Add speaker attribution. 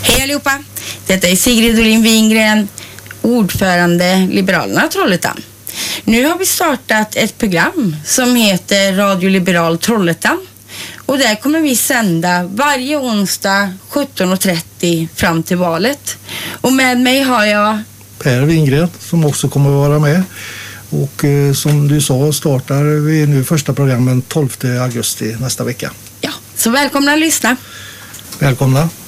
Speaker 1: Hej allihopa! Detta är Sigrid Olin Wingren, ordförande Liberalerna Trollhättan. Nu har vi startat ett program som heter Radio Liberal Trollhättan. Och där kommer vi sända varje onsdag 17.30 fram till valet. Och med mig har jag
Speaker 2: Per Wingren som också kommer att vara med. Och som du sa startar vi nu första programmen 12 augusti nästa vecka.
Speaker 1: Ja, så välkomna att lyssna.
Speaker 2: Välkomna.